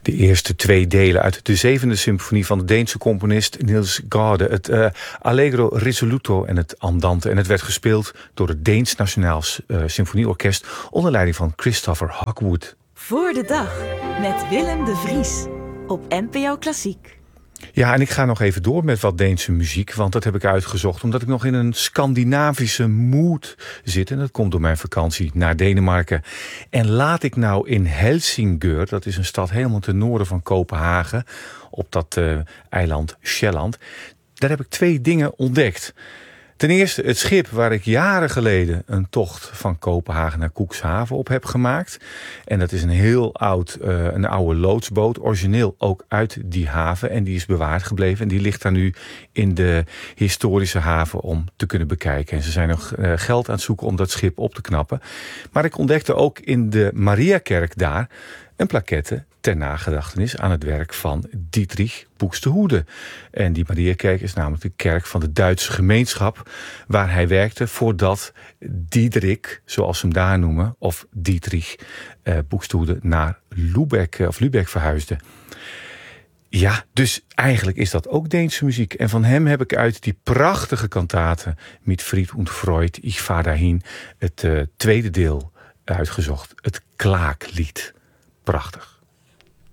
De eerste 2 delen uit de 7e symfonie van de Deense componist Niels Gade. Het Allegro risoluto en het Andante. En het werd gespeeld door het Deens Nationaal Symfonieorkest onder leiding van Christopher Hogwood. Voor de dag met Willem de Vries op NPO Klassiek. Ja, en ik ga nog even door met wat Deense muziek, want dat heb ik uitgezocht omdat ik nog in een Scandinavische mood zit. En dat komt door mijn vakantie naar Denemarken. En laat ik nou in Helsingør, dat is een stad helemaal ten noorden van Kopenhagen, op dat eiland Sjælland. Daar heb ik 2 dingen ontdekt. Ten eerste het schip waar ik jaren geleden een tocht van Kopenhagen naar Cuxhaven op heb gemaakt. En dat is een heel een oude loodsboot, origineel ook uit die haven. En die is bewaard gebleven en die ligt daar nu in de historische haven om te kunnen bekijken. En ze zijn nog geld aan het zoeken om dat schip op te knappen. Maar ik ontdekte ook in de Mariakerk daar een plaquette ter nagedachtenis aan het werk van Dietrich Buxtehude. En die Mariakerk is namelijk de kerk van de Duitse gemeenschap waar hij werkte voordat Diederik, zoals ze hem daar noemen, of Dietrich Buxtehude naar Lübeck verhuisde. Ja, dus eigenlijk is dat ook Deense muziek. En van hem heb ik uit die prachtige kantate Mit Fried und Freud, Ich fahr dahin, het tweede deel uitgezocht. Het Klaaklied. Prachtig.